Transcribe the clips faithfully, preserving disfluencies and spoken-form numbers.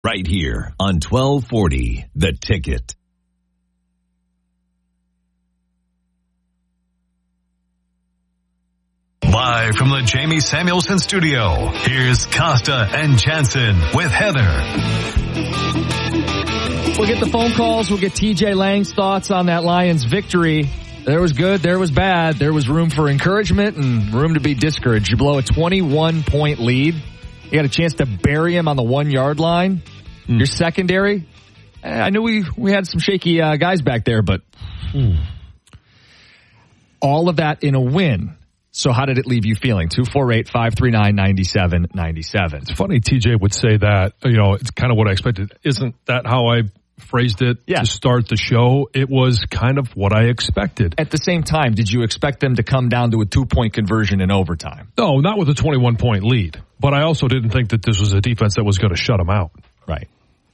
Right here on twelve forty, The Ticket. Live from the Jamie Samuelson studio, here's Costa and Jansen with Heather. We'll get the phone calls. We'll get T J Lang's thoughts on that Lions victory. There was good. There was bad. There was room for encouragement and room to be discouraged. You blow a twenty-one point lead. You got a chance to bury him on the one-yard line. Mm. Your secondary, I knew we, we had some shaky uh, guys back there, but mm. all of that in a win. So how did it leave you feeling? two four eight, five three nine, nine seven nine seven. It's funny T J would say that. You know, it's kind of what I expected. Isn't that how I phrased it yeah. to start the show? It was kind of what I expected. At the same time, did you expect them to come down to a two-point conversion in overtime? No, not with a twenty-one point lead. But I also didn't think that this was a defense that was going to shut them out. Right.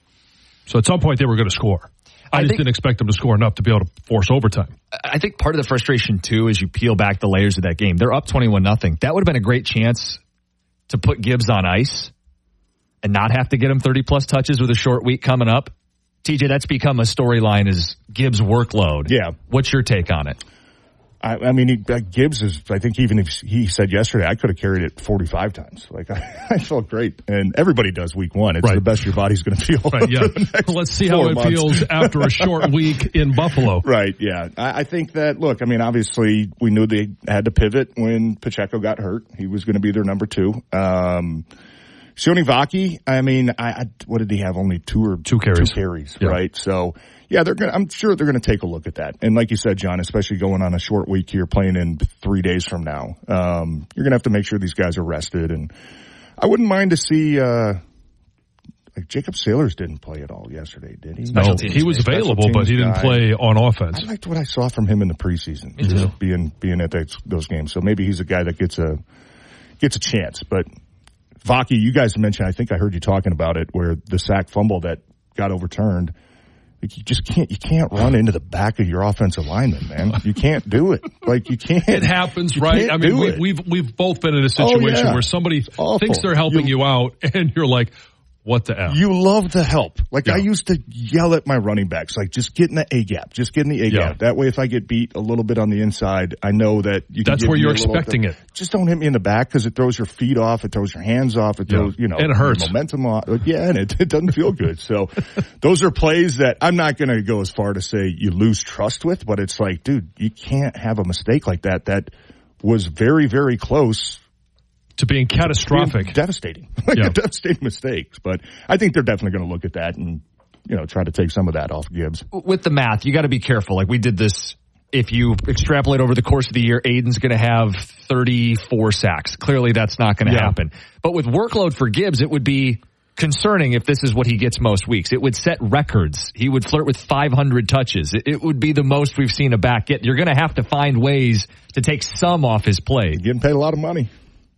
So at some point they were going to score. I, I just think, didn't expect them to score enough to be able to force overtime. I think part of the frustration, too, is you peel back the layers of that game. They're up twenty-one nothing. That would have been a great chance to put Gibbs on ice and not have to get him thirty-plus touches with a short week coming up. T J, that's become a storyline is Gibbs' workload. Yeah. What's your take on it? I, I mean, he, uh, Gibbs is, I think even if he said yesterday, I could have carried it forty-five times. Like, I, I felt great. And everybody does week one. It's right. the best your body's going to feel. Right, yeah. Let's see how it months. feels after a short week in Buffalo. Right, yeah. I, I think that, look, I mean, obviously we knew they had to pivot when Pacheco got hurt. He was going to be their number two. Um, Sione Vaki, I mean, I, I, what did he have? Only two or two carries, two carries yeah. right? So, yeah, they're going. I'm sure they're going to take a look at that. And like you said, John, especially going on a short week here, playing in three days from now, um, you're going to have to make sure these guys are rested. And I wouldn't mind to see, uh, like Jacob Sailors didn't play at all yesterday, did he? No, he was available, but he didn't guy. play on offense. I liked what I saw from him in the preseason, Me too. being being at those, those games. So maybe he's a guy that gets a gets a chance. But Vaki, you guys mentioned, I think I heard you talking about it, where the sack fumble that got overturned. Like you just can't, you can't run into the back of your offensive lineman, man. You can't do it. Like you can't. It happens, right? I mean, we, we've, we've both been in a situation oh, yeah. where somebody thinks they're helping you, you out and you're like, what the F? You love the help. Like yeah. I used to yell at my running backs, like just get in the A gap, just get in the A yeah. gap. That way, if I get beat a little bit on the inside, I know that you. Can That's where you're expecting it. Just don't hit me in the back because it throws your feet off, it throws your hands off, it throws yeah. you know, and it hurts. Momentum off. Yeah, and it, it doesn't feel good. So those are plays that I'm not going to go as far to say you lose trust with, but it's like, dude, you can't have a mistake like that. That was very, very close. To being catastrophic. Being devastating. Like yeah. a devastating mistake. But I think they're definitely going to look at that and, you know, try to take some of that off Gibbs. With the math, you got to be careful. Like we did this, if you extrapolate over the course of the year, Aiden's going to have thirty-four sacks. Clearly that's not going to yeah. happen. But with workload for Gibbs, it would be concerning if this is what he gets most weeks. It would set records. He would flirt with five hundred touches. It, it would be the most we've seen a back get. You're going to have to find ways to take some off his plate. You're getting paid a lot of money.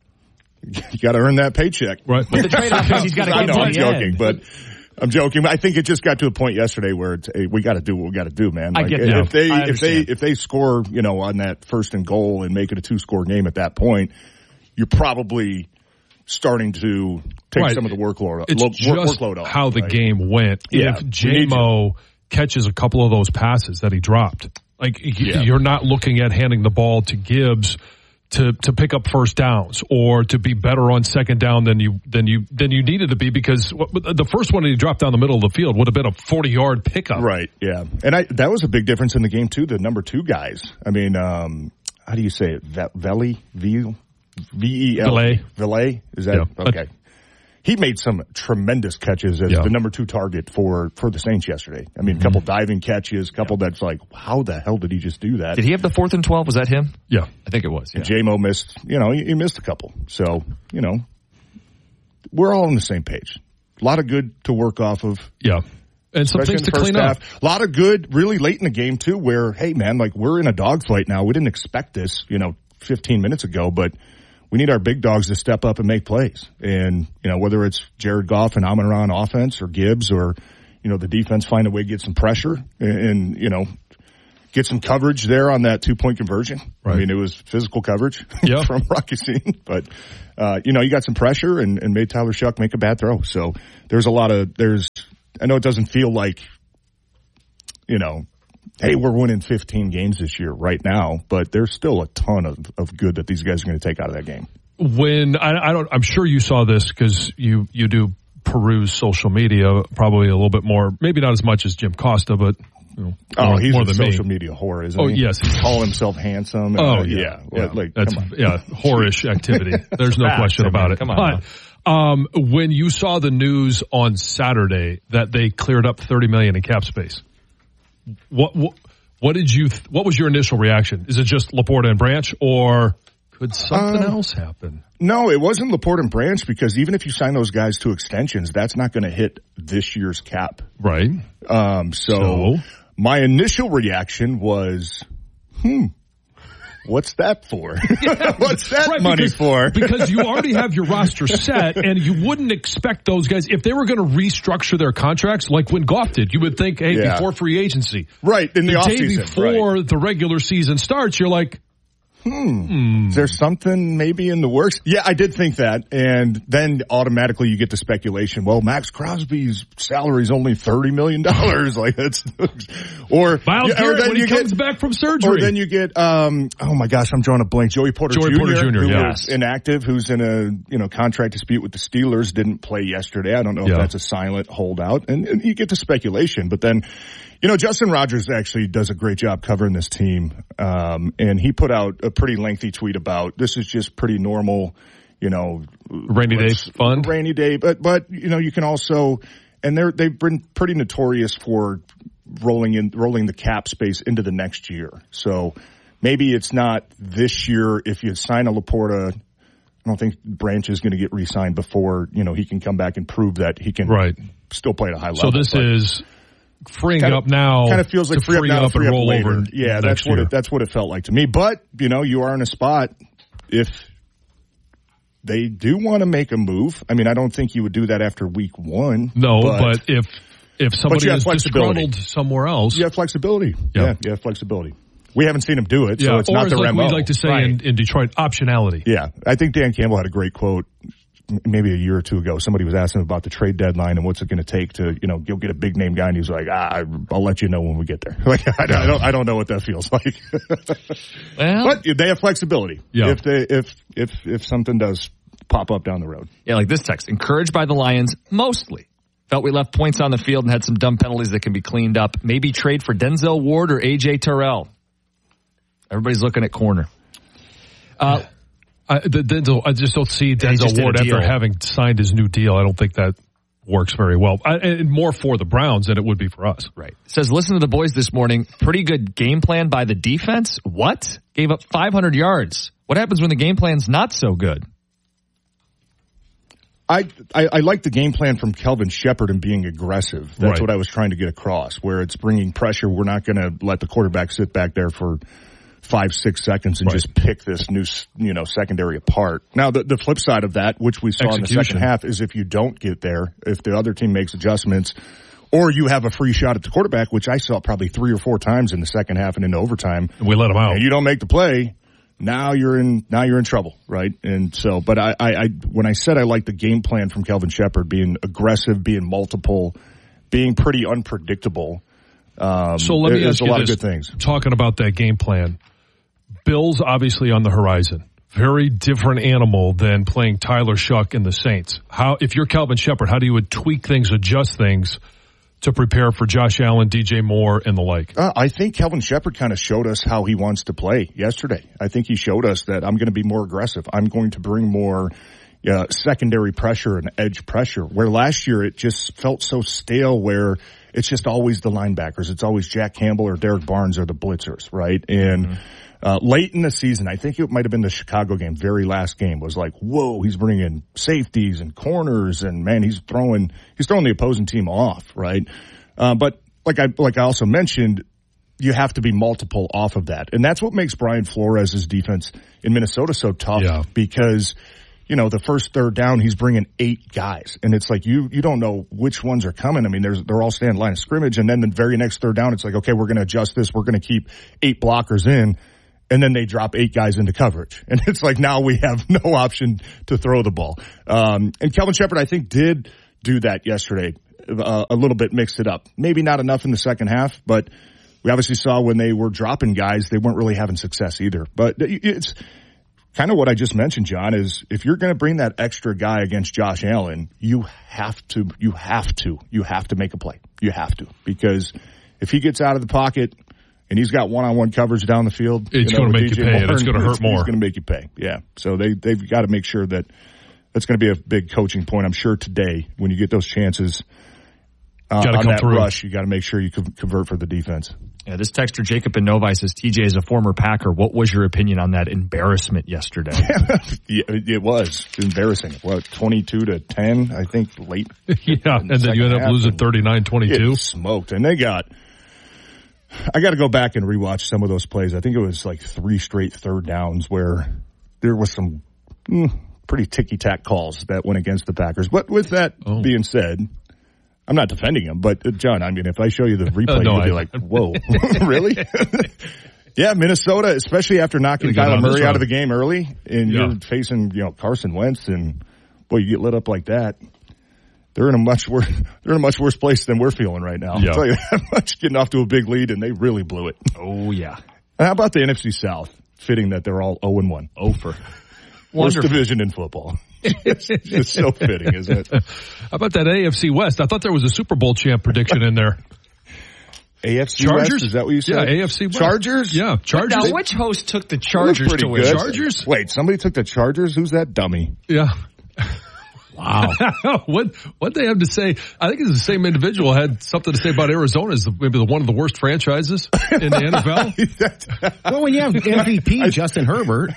You got to earn that paycheck. Right. But the trade-off is he's got to get to I'm joking, end. but I'm joking. I think it just got to a point yesterday where it's, hey, we got to do what we got to do, man. Like, I get that. If they, I if they, if they score, you know, on that first and goal and make it a two-score game at that point, you're probably starting to take right. some of the workload, it's work, just workload off. How the right? game went. Yeah. If J-Mo catches a couple of those passes that he dropped, like yeah. you're not looking at handing the ball to Gibbs to to pick up first downs or to be better on second down than you than you than you needed to be, because the first one that he dropped down the middle of the field would have been a forty-yard pickup. Right, yeah. And I that was a big difference in the game, too, the number two guys. I mean, um, how do you say it? Veli? V E L? Villay. Villay? Is that? Yeah. Okay. He made some tremendous catches as yeah. the number two target for, for the Saints yesterday. I mean, a couple mm-hmm. diving catches, a couple yeah. that's like, how the hell did he just do that? Did he have the fourth and twelve? Was that him? Yeah. I think it was. Yeah. And J-Mo missed, you know, he, he missed a couple. So, you know, we're all on the same page. A lot of good to work off of. Yeah. And some things to clean half. up. A lot of good really late in the game, too, where, hey, man, like we're in a dogfight now. We didn't expect this, you know, fifteen minutes ago, but we need our big dogs to step up and make plays. And, you know, whether it's Jared Goff and Amon-Ra on offense or Gibbs or, you know, the defense find a way to get some pressure and, and, you know, get some coverage there on that two-point conversion. Right. I mean, it was physical coverage yeah. from Rocky Scene. But, uh, you know, you got some pressure and, and made Tyler Shuck make a bad throw. So there's a lot of – there's – I know it doesn't feel like, you know, hey, we're winning fifteen games this year right now, but there's still a ton of, of good that these guys are going to take out of that game. When I, I don't – I'm sure you saw this because you, you do peruse social media probably a little bit more, maybe not as much as Jim Costa, but – You know, oh, more, he's more a than social me. media whore, isn't oh, he? Oh, yes. He call himself handsome. And, oh, uh, yeah. Yeah. yeah. Like, That's, come on. yeah, whorish activity. There's no Facts, question I mean, about it. come on. But um, when you saw the news on Saturday that they cleared up thirty million dollars in cap space, what, what, what did you, th- what was your initial reaction? Is it just Laporta and Branch, or could something um, else happen? No, it wasn't Laporte and Branch, because even if you sign those guys to extensions, that's not going to hit this year's cap. Right. Um, so, so my initial reaction was, hmm, what's that for? Yeah, what's that right, money because, for? Because you already have your roster set, and you wouldn't expect those guys, if they were going to restructure their contracts like when Goff did, you would think, hey, yeah. before free agency. Right, in the, the offseason. day before right. the regular season starts, you're like, Hmm. Hmm. Is there something maybe in the works? Yeah, I did think that. And then automatically you get to speculation. Well, Max Crosby's salary is only thirty million dollars. Like that's, or, Miles yeah, or Garrett then when you he get, comes back from surgery. Or then you get, um, oh my gosh, I'm drawing a blank. Joey Porter Joey Junior Porter Junior, who yes. was inactive, who's in a, you know, contract dispute with the Steelers, didn't play yesterday. I don't know yeah. if that's a silent holdout. And, and you get to speculation, but then, you know, Justin Rogers actually does a great job covering this team. Um, and he put out a pretty lengthy tweet about this is just pretty normal, you know, rainy day fun, rainy day. But, but, you know, you can also, and they're, they've been pretty notorious for rolling in, rolling the cap space into the next year. So maybe it's not this year. If you sign a Laporta, I don't think Branch is going to get re-signed before, you know, he can come back and prove that he can right. still play at a high level. So this but, is freeing kind up of, now. Kind of feels like to free, free up, now, up free and up roll later. over. Yeah, that's what year. it, that's what it felt like to me. But you know, you are in a spot if they do want to make a move. I mean, I don't think you would do that after week one. No, but, but if if somebody is disgruntled somewhere else, you have flexibility. Yeah, yeah you have flexibility. We haven't seen him do it, so yeah. it's or not their like M O. we like to say right. in, in Detroit, optionality. Yeah, I think Dan Campbell had a great quote maybe a year or two ago. Somebody was asking him about the trade deadline and what's it going to take to, you know, go get a big name guy, and he was like, ah, I'll let you know when we get there. Like, I, I don't, I don't know what that feels like. Well, but they have flexibility. Yeah. If they, if, if, if something does pop up down the road. Yeah, like this text. Encouraged by the Lions, mostly. Felt we left points on the field and had some dumb penalties that can be cleaned up. Maybe trade for Denzel Ward or A J Terrell. Everybody's looking at corner. Uh, I, the Denzel, I just don't see Denzel Ward after having signed his new deal. I don't think that works very well. I, and more for the Browns than it would be for us. Right. It says, listen to the boys this morning. Pretty good game plan by the defense. What? Gave up five hundred yards. What happens when the game plan's not so good? I, I, I like the game plan from Kelvin Shepard and being aggressive. That's right. what I was trying to get across, where it's bringing pressure. We're not going to let the quarterback sit back there for five, six seconds and right. just pick this new, you know, secondary apart. Now, the, the flip side of that, which we saw Execution. in the second half, is if you don't get there, if the other team makes adjustments, or you have a free shot at the quarterback, which I saw probably three or four times in the second half and into overtime. And we let them out. And you don't make the play. Now you're in, now you're in trouble, right? And so, but I, I, I when I said I like the game plan from Kelvin Shepard, being aggressive, being multiple, being pretty unpredictable. Um, so let me ask a you lot this, of good things. Talking about that game plan, Bills obviously on the horizon. Very different animal than playing Tyler Shuck and the Saints. How, if you're Kelvin Shepard, how do you would tweak things, adjust things to prepare for Josh Allen, D J Moore, and the like? Uh, I think Kelvin Shepard kind of showed us how he wants to play yesterday. I think he showed us that I'm going to be more aggressive. I'm going to bring more uh, secondary pressure and edge pressure, where last year it just felt so stale, where it's just always the linebackers. It's always Jack Campbell or Derek Barnes or the blitzers, right? And mm-hmm. Uh, late in the season, I think it might have been the Chicago game, very last game, was like, whoa, he's bringing safeties and corners, and man, he's throwing, he's throwing the opposing team off, right? Uh, but like I, like I also mentioned, you have to be multiple off of that. And that's what makes Brian Flores' defense in Minnesota so tough, yeah. because you know, the first third down, he's bringing eight guys. And it's like, you, you don't know which ones are coming. I mean, there's, they're all standing line of scrimmage. And then the very next third down, it's like, okay, we're going to adjust this. We're going to keep eight blockers in. And then they drop eight guys into coverage. And it's like, now we have no option to throw the ball. Um, and Kelvin Sheppard, I think, did do that yesterday. Uh, a little bit mixed it up. Maybe not enough in the second half, but we obviously saw when they were dropping guys, they weren't really having success either. But it's kind of what I just mentioned, John, is if you're going to bring that extra guy against Josh Allen, you have to, you have to, you have to make a play. You have to. Because if he gets out of the pocket and he's got one-on-one coverage down the field, it's you know, going to make D J you pay. Moore, it's going to hurt more. It's going to make you pay. Yeah. So they, they've got to make sure that that's going to be a big coaching point. I'm sure today when you get those chances uh, on that through. rush, you got to make sure you convert for the defense. Yeah, this texter, Jacob in Novi, says, T J is a former Packer. What was your opinion on that embarrassment yesterday? yeah, it was embarrassing. What, twenty-two to ten, I think, late? yeah, and then you end up losing thirty-nine twenty-two. Smoked. And they got, I got to go back and rewatch some of those plays. I think it was like three straight third downs where there was some mm, pretty ticky-tack calls that went against the Packers. But with that oh. being said, I'm not defending him, but uh, John, I mean, if I show you the replay, uh, no, you'll be I, like, whoa, really? yeah, Minnesota, especially after knocking Kyler Murray out of the game early, and yeah. you're facing, you know, Carson Wentz, and boy, you get lit up like that. They're in a much worse, they're in a much worse place than we're feeling right now. Yeah. I'll tell you that much, getting off to a big lead, and they really blew it. Oh, yeah. And how about the N F C South? Fitting that they're all oh and one. Oh for. Worst division in football. It's just so fitting, isn't it? How about that A F C West? I thought there was a Super Bowl champ prediction in there. A F C Chargers? West? Is that what you said? Yeah, A F C West. Chargers? Yeah, Chargers. Now, which host took the Chargers to win? Good. Chargers? Wait, somebody took the Chargers? Who's that dummy? Yeah. Wow. what what they have to say, I think it's the same individual had something to say about Arizona as maybe the one of the worst franchises in the N F L. Well, when you have M V P Justin Herbert.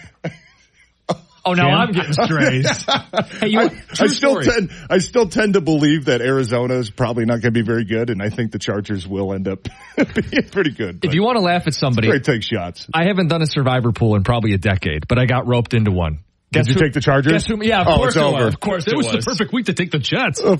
Oh, now I'm getting strays. Hey, you, I, I still story. tend, I still tend to believe that Arizona is probably not going to be very good, and I think the Chargers will end up being pretty good. If you want to laugh at somebody, great take shots. I haven't done a survivor pool in probably a decade, but I got roped into one. Guess Did you who, take the Chargers? Guess who, yeah, of oh, course it's it over. was. Of course it, it was. was the perfect week to take the Jets. Oh,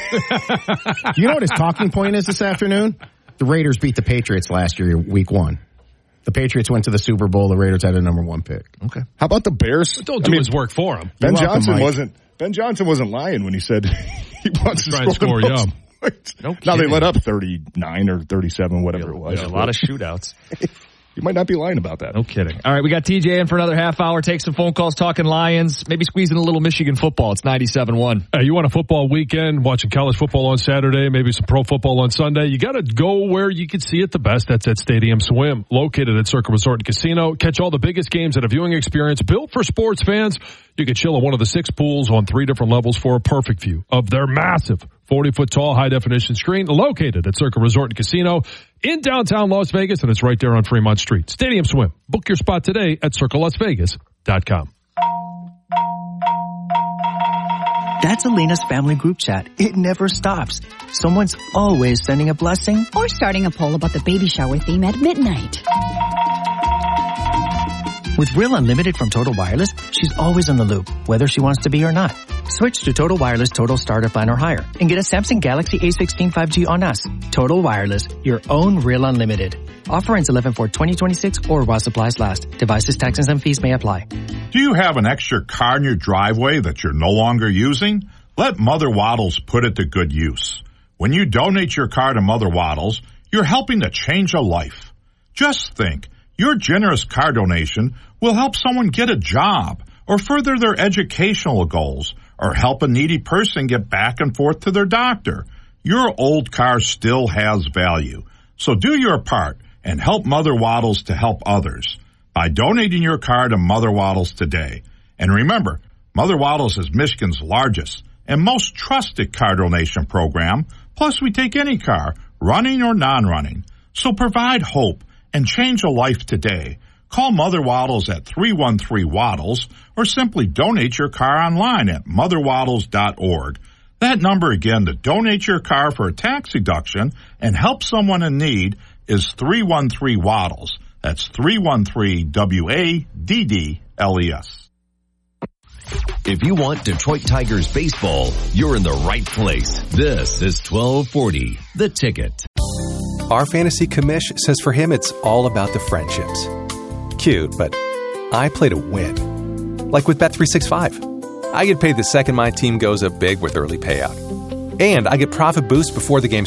you know what his talking point is this afternoon? The Raiders beat the Patriots last year, week one. The Patriots went to the Super Bowl. The Raiders had a number one pick. Okay. How about the Bears? Don't do I mean, his work for him. Ben You're Johnson welcome, wasn't. Ben Johnson wasn't lying when he said he wants to score. score yeah. No now they let up thirty-nine or thirty-seven, whatever yeah, it was. Yeah, a lot of shootouts. You might not be lying about that. No kidding. All right, we got T J in for another half hour. Take some phone calls, talking Lions. Maybe squeeze in a little Michigan football. It's ninety-seven one. Hey, you want a football weekend, watching college football on Saturday, maybe some pro football on Sunday. You got to go where you can see it the best. That's at Stadium Swim, located at Circa Resort and Casino. Catch all the biggest games at a viewing experience built for sports fans. You can chill in one of the six pools on three different levels for a perfect view of their massive forty-foot tall high-definition screen located at Circa Resort and Casino in downtown Las Vegas, and it's right there on Fremont Street. Stadium Swim. Book your spot today at circa las vegas dot com. That's Elena's family group chat. It never stops. Someone's always sending a blessing. Or starting a poll about the baby shower theme at midnight. With Real Unlimited from Total Wireless, she's always in the loop, whether she wants to be or not. Switch to Total Wireless Total Starter Plan or higher and get a Samsung Galaxy A sixteen five G on us. Total Wireless, your own Real Unlimited. Offer ends eleven four twenty twenty-six or while supplies last. Devices, taxes, and fees may apply. Do you have an extra car in your driveway that you're no longer using? Let Mother Waddles put it to good use. When you donate your car to Mother Waddles, you're helping to change a life. Just think, your generous car donation will help someone get a job or further their educational goals or help a needy person get back and forth to their doctor. Your old car still has value. So do your part and help Mother Waddles to help others by donating your car to Mother Waddles today. And remember, Mother Waddles is Michigan's largest and most trusted car donation program. Plus, we take any car, running or non-running. So provide hope and change a life today. Call Mother Waddles at three one three Waddles or simply donate your car online at mother waddles dot org. That number again to donate your car for a tax deduction and help someone in need is three one three Waddles. That's three one three W A D D L E S. If you want Detroit Tigers baseball, you're in the right place. This is twelve forty, The Ticket. Our fantasy commish says for him it's all about the friendships. Cute, but I play to win. Like with Bet three sixty-five. I get paid the second my team goes up big with early payout. And I get profit boost before the game